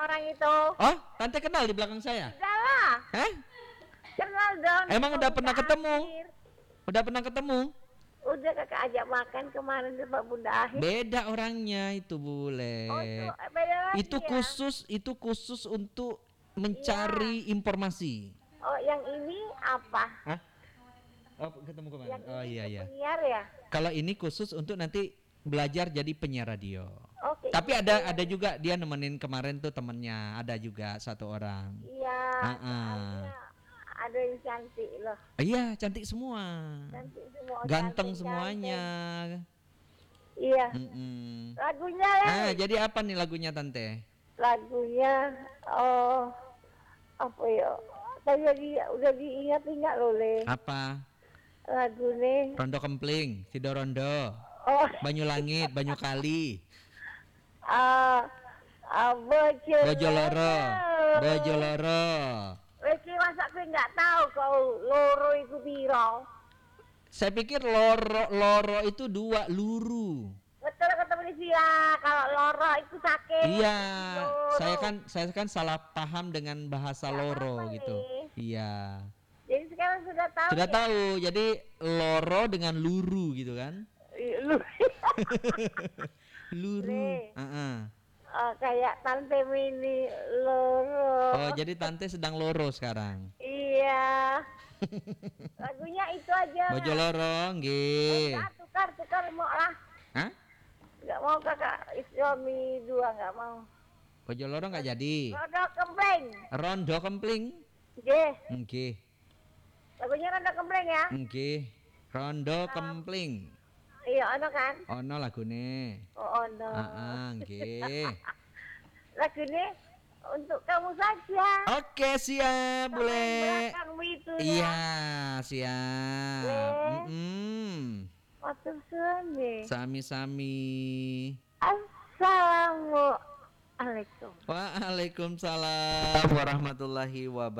orang itu. Oh, tante kenal di belakang saya? Udah lah. Hah? Kenal dong. Emang udah pernah Bunda ketemu? Akhir. Udah pernah ketemu? Udah kakak ajak makan kemarin di Pak Bunda Akhir. Beda orangnya itu Bule. Oh, itu beda lagi Itu khusus untuk mencari informasi. Oh, yang ini apa? Hah? Oh, ketemu kemarin. Yang Oh ini iya iya. penyiar ya? Kalau ini khusus untuk nanti belajar jadi penyiar radio. Oke. Tapi ada juga dia nemenin kemarin tuh temennya, ada juga satu orang. Iya. Soalnya ada yang cantik loh. Iya, cantik semua. Cantik semua. Ganteng cantik, semuanya. Iya. Mm-mm. Lagunya ya. Jadi apa nih lagunya Tante? Lagunya apa ya? Tadi udah diingat-ingat loh Le. Apa? Lagunya. Rondo Kempling, Sidorondo, Oh. Banyu Langit, Banyu Kali, Bojoloro. Bojoloro. Weki masa aku nggak tahu kau loro itu piro. Saya pikir loro itu 2, luru. Betul ketemu di sini kalau loro itu sakit. Iya, Loro. saya kan salah paham dengan bahasa Nggak loro apa-apa, gitu. Le. Iya. Jadi sekarang sudah tahu. Sudah ya? tahu. Jadi loro dengan luru gitu kan? Lu. Luru. Le. Kayak Tante Mini loro. Oh, jadi Tante sedang loro sekarang. Iya. Lagunya itu aja. Bojoloro, nggih. Tukar mau lah. Hah? Nggak mau kakak suami 2 nggak mau. Bojoloro nggak jadi. Rondo Kempleng. Rondo Kempling. Nggih. Nggih. Lagunya Rondo Kempleng ya. Nggih. Rondo Kempling. Iya, ono kan? Ono lagune. Oh, ono. Nggih. Lagunya untuk kamu saja. Oke, siap, Sama boleh. yang belakangmu itu ya. Iya, siap. Boleh. Matur suami. Sami-sami. Assalamualaikum. Waalaikumsalam warahmatullahi wabarakatuh.